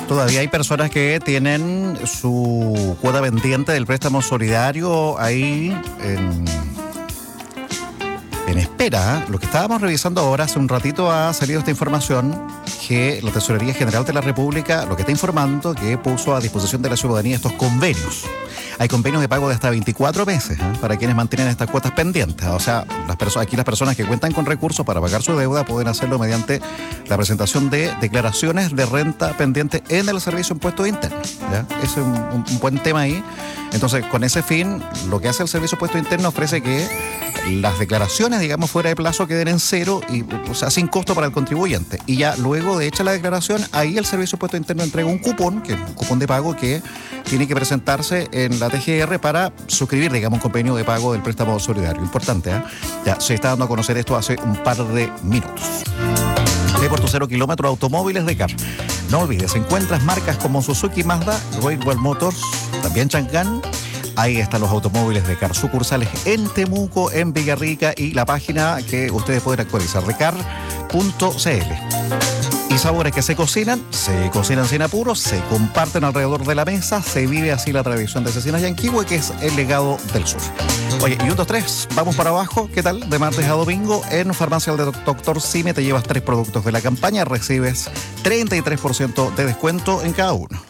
Todavía hay personas que tienen su cuota pendiente del préstamo solidario ahí en espera. Lo que estábamos revisando ahora, hace un ratito ha salido esta información que la Tesorería General de la República lo que está informando que puso a disposición de la ciudadanía estos convenios. Hay convenios de pago de hasta 24 meses para quienes mantienen estas cuotas pendientes. O sea, aquí las personas que cuentan con recursos para pagar su deuda pueden hacerlo mediante la presentación de declaraciones de renta pendiente en el Servicio de Impuestos Internos. ¿Ya? Ese es un buen tema ahí. Entonces, con ese fin, lo que hace el Servicio de Impuestos Internos ofrece que las declaraciones, digamos, fuera de plazo queden en cero y, o sea, sin costo para el contribuyente. Y ya luego de hecha la declaración, ahí el Servicio de Impuestos Internos entrega un cupón, que es un cupón de pago que tiene que presentarse en la TGR para suscribir, digamos, un convenio de pago del préstamo solidario. Importante, ¿eh? Ya se está dando a conocer esto hace un par de minutos. Ve por tu 0 kilómetros automóviles de CAR. No olvides, encuentras marcas como Suzuki, Mazda, Rockwell Motors, también Chang'an. Ahí están los automóviles de CAR, sucursales en Temuco, en Villarrica y la página que ustedes pueden actualizar de car.cl. Y sabores que se cocinan sin apuros, se comparten alrededor de la mesa, se vive así la tradición de Cecinas Yanquihue, que es el legado del sur. Oye, y 1, 2, 3, vamos para abajo, ¿qué tal? De martes a domingo, en Farmacia del Dr. Sime te llevas 3 productos de la campaña, recibes 33% de descuento en cada uno.